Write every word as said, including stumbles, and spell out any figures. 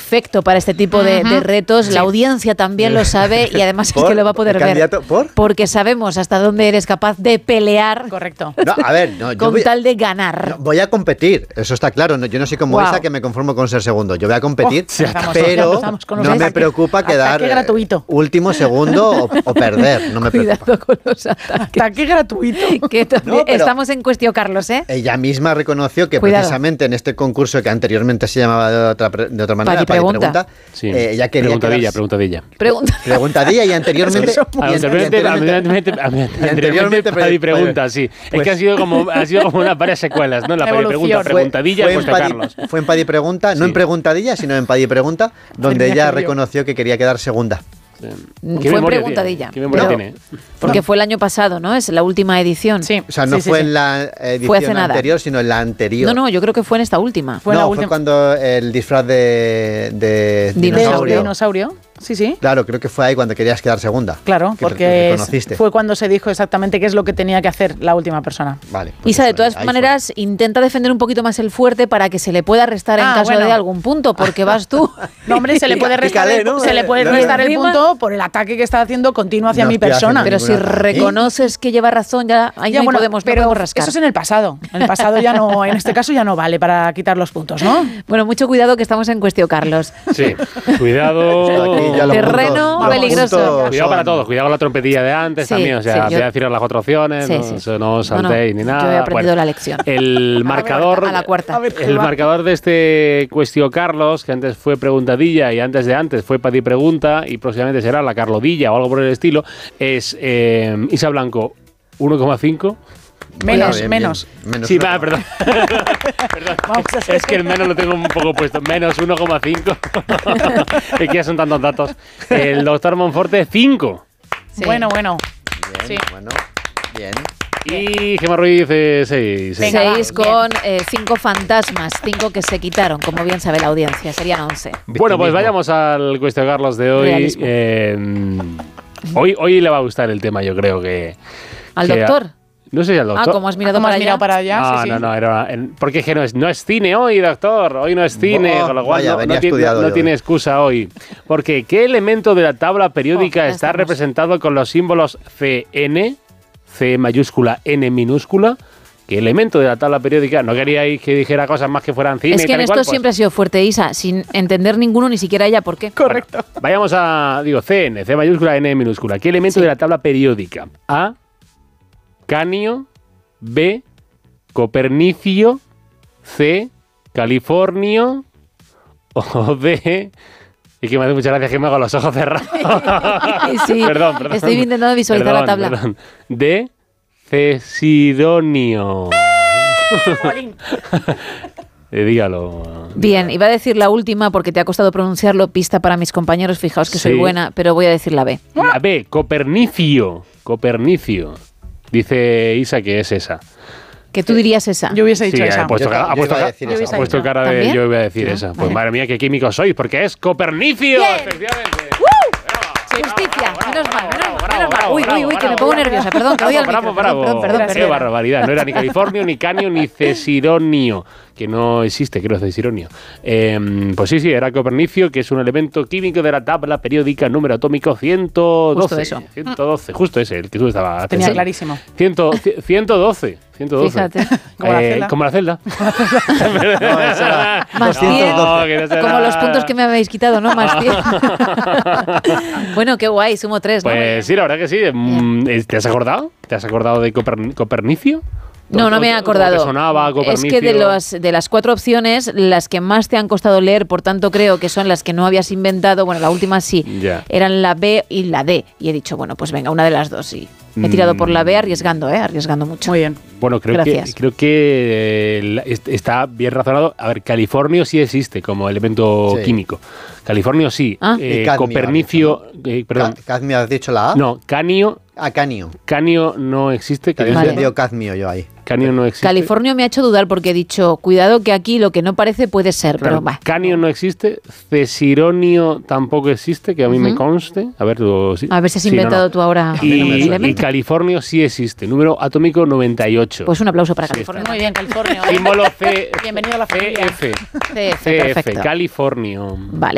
perfecto para este tipo de, uh-huh. de retos. Sí. La audiencia también lo sabe y además es que lo va a poder ver. ¿Por? Porque sabemos hasta dónde eres capaz de pelear. Correcto. No, a ver, no, yo con voy, tal de ganar. No, voy a competir, eso está claro. No, yo no soy como wow. esa que me conformo con ser segundo. Yo voy a competir, oh, sí, pero no me preocupa quedar gratuito. último, segundo o, o perder. No me Cuidado preocupa. con los ataques. Ataque gratuito. Que no, estamos en cuestión, Carlos, ¿eh? Ella misma reconoció que Cuidado. precisamente en este concurso que anteriormente se llamaba de otra, de otra manera, Padi pregunta, pregunta sí. eh, ella quería preguntadilla, quedarse, preguntadilla. Pregunta. Preguntadilla y anteriormente. Anteriormente, anteriormente Padi pregunta, sí. Es que ha sido como ha sido como unas varias secuelas, ¿no? La Padi pregunta, preguntadilla, fue, fue, fue, en Carlos. fue en Padi pregunta, no sí. en preguntadilla, sino en Padi pregunta, donde ella reconoció que quería quedar segunda. Sí. Fue en preguntadilla. ¿Qué memoria no, tiene? Porque no. fue el año pasado, ¿no? Es la última edición. Sí. O sea, no sí, fue sí, en sí. la edición anterior, sino en la anterior. No, no, yo creo que fue en esta última. Fue no, la fue última. cuando el disfraz de, de dinosaurio. De dinosaurio. Sí, sí. Claro, creo que fue ahí cuando querías quedar segunda. Claro, que porque reconociste. fue cuando se dijo exactamente qué es lo que tenía que hacer la última persona. Vale. Pues Isa, de todas maneras, fue. intenta defender un poquito más el fuerte para que se le pueda restar ah, en caso bueno. de algún punto, porque vas tú. No, hombre, se le puede restar, Pícale, ¿no? el, se le puede restar el punto por el ataque que está haciendo continuo hacia no mi persona. Pero si ataque. reconoces que lleva razón, ya ahí ya, no bueno, podemos, pero no podemos rascar. Eso es en el pasado. En el pasado ya no, en este caso ya no vale para quitar los puntos, ¿no? Bueno, mucho cuidado que estamos en cuestión, Carlos. Sí, cuidado. Terreno Vamos, peligroso. Cuidado para todos, cuidado con la trompetilla de antes sí, también, o sea, sí, yo... voy a decir las cuatro opciones, sí, no, sí. Eso no saltéis no, no, ni nada. Yo he aprendido bueno, la lección. El marcador, a la cuarta. A ver, el marcador de este Cuestión Carlos, que antes fue preguntadilla y antes de antes fue Padi pregunta y próximamente será la Carlodilla o algo por el estilo, es eh, Isa Blanco uno coma cinco. Menos, bien, menos. Bien. menos. Sí, va, perdón. perdón. Es que el menos lo tengo un poco puesto. Menos uno coma cinco. Es que ya son tantos datos. El doctor Monforte, cinco. Sí. Bueno, bueno. Bien, sí. bueno, bien. Y Gemma Ruiz, eh, seis. seis con eh, cinco fantasmas, cinco que se quitaron, como bien sabe la audiencia. Serían once. Bueno, pues vayamos al Cuestión Carlos de hoy. Eh, hoy. Hoy le va a gustar el tema, yo creo que... ¿Al que doctor? A, No sé si al doctor. Ah, ¿cómo has mirado, ¿Cómo para, has allá? mirado para allá? No, sí, sí. no, no, era, porque es que no es, no es cine hoy, doctor. Hoy no es cine, Oh, con lo cual vaya, no, no, tiene, no, no tiene excusa hoy. Porque ¿qué elemento de la tabla periódica oh, está estamos. representado con los símbolos C N, C mayúscula, N minúscula? ¿Qué elemento de la tabla periódica? No queríais que dijera cosas más que fueran cine es y que tal en y esto cual, pues. siempre ha sido fuerte, Isa, sin entender ninguno, ni siquiera ella por qué. Correcto. Bueno, vayamos a, digo, C N, C mayúscula, N minúscula. ¿Qué elemento sí. de la tabla periódica? A, Canio, B, Copernicio, C, Californio o D... Y que me hace muchas gracias que me hago los ojos cerrados. Sí, perdón, perdón. Estoy intentando visualizar perdón, la tabla. Perdón. D, Cesidonio. eh, dígalo. Bien, iba a decir la última porque te ha costado pronunciarlo, pista para mis compañeros, fijaos que Sí. soy buena, pero voy a decir la B. La B, Copernicio. Copernicio. Dice Isa que es esa. Que tú dirías esa. Yo hubiese dicho Sí, esa. ha puesto, Yo- ha yo puesto, iba a ca- decir ha esa. puesto cara de ¿También? yo voy a decir ¿No? esa. Pues Vale. madre mía, qué químicos sois, porque es Copernicio. Bien. Efectivamente. Justicia, Bravo, menos mal, bravo, menos mal, bravo, menos mal. bravo, Uy, uy, uy, que me bravo, pongo bravo. nerviosa, perdón, que doy al Bravo, micro. bravo, Perdón, perdón, Qué perdón. barbaridad. No era ni Californio, ni Canio, ni Cesidonio, que no existe, creo, Cesidonio. Eh, pues sí, sí, era Copernicio, que es un elemento químico de la tabla periódica, número atómico ciento doce. Justo eso. ciento doce, justo ese, el que tú estabas Tenía pensando. clarísimo. cien, ciento doce. ciento doce. Fíjate. Como la Eh, celda. como la celda. No, esa era Más doscientos cien. doce. No, que no será- Como los puntos que me habéis quitado, ¿no? Más cien. Bueno, qué guay, sumo tres, ¿no? Pues sí, la verdad que sí. Mm, ¿Te has acordado? ¿Te has acordado de Coperni- Copernicio? No, no me he ¿O- o- acordado. o te sonaba Copernicio? Es que de, los, de las cuatro opciones, las que más te han costado leer, por tanto creo que son las que no habías inventado, bueno, la última sí, Ya. eran la B y la D. Y he dicho, bueno, pues venga, una de las dos. Y he tirado por la B arriesgando, ¿eh? Arriesgando mucho. Muy bien. Bueno, creo que, Gracias. creo que eh, la- est- está bien razonado. A ver, Californio sí existe como elemento Sí. químico. Californio sí. Ah. Eh, Y cadmio, Copernicio, eh, perdón. Ca- Cadmio, ¿has dicho la A? No, Canio, Ah, Canio. Canio no existe. Que Te había Vale. entendido cadmio yo ahí. Canio no existe. California me ha hecho dudar porque he dicho, cuidado que aquí lo que no parece puede ser, Claro, pero va. Canio no existe, Cesironio tampoco existe, que a mí me Ujú. conste. A ver, tú, sí. A ver si has Sí, no, inventado no. tú ahora Y, el y elemento. Californio sí existe, número atómico noventa y ocho. Pues un aplauso para Sí, California. Muy bien, California. Símbolo C, Bienvenido a la familia. C F. C F, C F, perfecto. Californio. Vale.